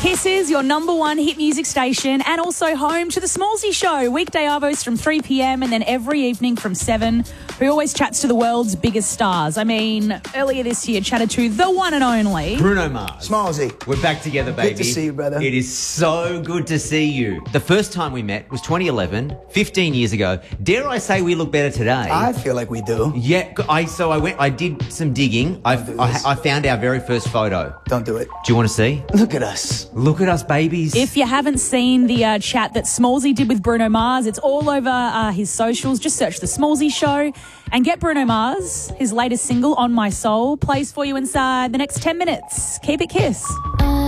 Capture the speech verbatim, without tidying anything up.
Kiss is your number one hit music station and also home to the Smallsy Show. Weekday arvos from three p.m. and then every evening from seven. Who always chats to the world's biggest stars. I mean, earlier this year chatted to the one and only Bruno Mars. Smallsy. We're back together, baby. Good to see you, brother. It is so good to see you. The first time we met was twenty eleven, fifteen years ago. Dare I say we look better today? I feel like we do. Yeah, I so I went. I did some digging. I, do I, this. I found our very first photo. Don't do it. Do you want to see? Look at us. Look at us, babies. If you haven't seen the uh, chat that Smallsy did with Bruno Mars, it's all over uh, his socials. Just search The Smallsy Show and get Bruno Mars. His latest single, On My Soul, plays for you inside the next ten minutes. Keep it Kiss.